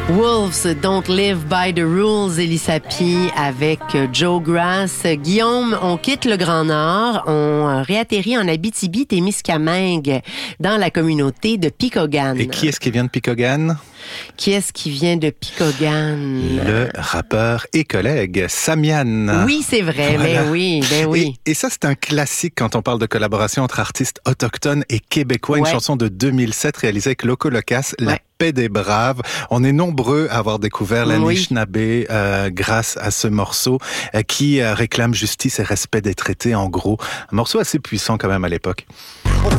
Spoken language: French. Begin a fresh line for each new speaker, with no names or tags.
Wolves Don't Live by the Rules, Elisapie avec Joe Grass. Guillaume, on quitte le Grand Nord, on réatterrit en Abitibi-Témiscamingue, dans la communauté de Picogan.
Et qui est-ce qui vient de Picogan?
Qui est-ce qui vient de Picogan?
Le rappeur et collègue Samian.
Oui, c'est vrai,
voilà.
ben oui.
Et ça, c'est un classique quand on parle de collaboration entre artistes autochtones et québécois. Une chanson de 2007 réalisée avec Loco Locas, La Paix des Braves. On est nombreux à avoir découvert l'Anishinaabe grâce à ce morceau qui réclame justice et respect des traités, en gros. Un morceau assez puissant quand même à l'époque.